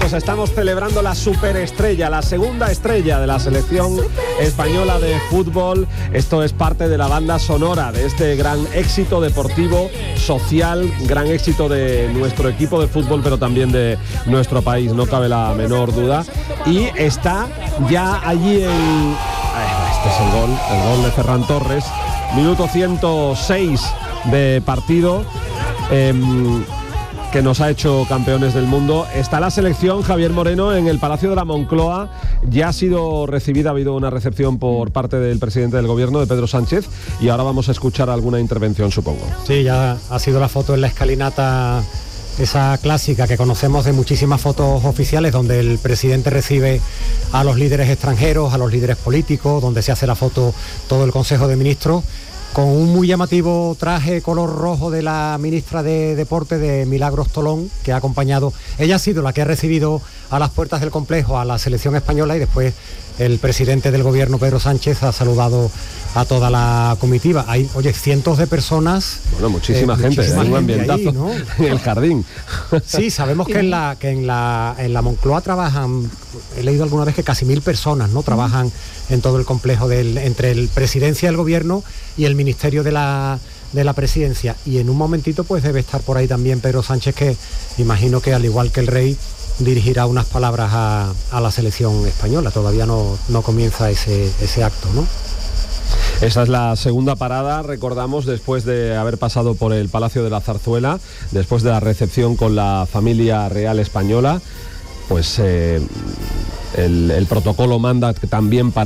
pues estamos celebrando la superestrella, la segunda estrella de la selección española de fútbol. Esto es parte de la banda sonora de este gran éxito deportivo, social, gran éxito de nuestro equipo de fútbol, pero también de nuestro país, no cabe la menor duda. Y está ya allí en... Este es el gol de Ferran Torres, minuto 106 de partido. Que nos ha hecho campeones del mundo. Está la selección, Javier Moreno, en el Palacio de la Moncloa. Ya ha sido recibida, ha habido una recepción por parte del presidente del gobierno, de Pedro Sánchez, y ahora vamos a escuchar alguna intervención, supongo. Sí, ya ha sido la foto en la escalinata, esa clásica que conocemos de muchísimas fotos oficiales, donde el presidente recibe a los líderes extranjeros, a los líderes políticos, donde se hace la foto todo el Consejo de Ministros, con un muy llamativo traje color rojo de la ministra de Deporte, de Milagros Tolón, que ha acompañado. Ella ha sido la que ha recibido a las puertas del complejo a la selección española, y después el presidente del gobierno, Pedro Sánchez, ha saludado a toda la comitiva. Hay, cientos de personas. Bueno, muchísima gente, un ambientazo ahí, ¿no? En el jardín. Sí, sabemos que en la Moncloa trabajan, he leído alguna vez que casi 1000 personas, ¿no? Trabajan en todo el complejo entre el presidencia del gobierno y el ministerio de la presidencia. Y en un momentito pues debe estar por ahí también Pedro Sánchez, que imagino que al igual que el rey dirigirá unas palabras a la selección española. Todavía no comienza ese acto, ¿no? Esa es la segunda parada, recordamos, después de haber pasado por el Palacio de la Zarzuela, después de la recepción con la familia real española. Pues el protocolo manda también para